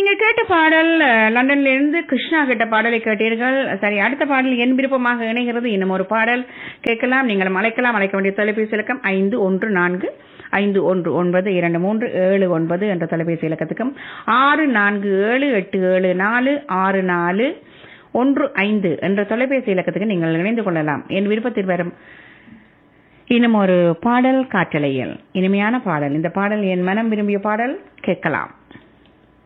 நீங்க கேட்ட பாடல் லண்டன்ல இருந்து கிருஷ்ணா கேட்ட பாடலை கேட்டீர்கள். சரி, அடுத்த பாடல் என் விருப்பமாக இணைகிறது. இன்னும் ஒரு பாடல் கேட்கலாம். நீங்கள் அழைக்கலாம். அழைக்க வேண்டிய தொலைபேசி இலக்கம் 514-519-2379 என்ற தொலைபேசி இலக்கத்துக்கும் 6477464415 என்ற தொலைபேசி இலக்கத்துக்கு நீங்கள் இணைந்து கொள்ளலாம். என் விருப்பத்தில் வரும் இன்னும் ஒரு பாடல் காற்றலையில் இனிமையான பாடல். இந்த பாடல் என் மனம் விரும்பிய பாடல். கேட்கலாம்.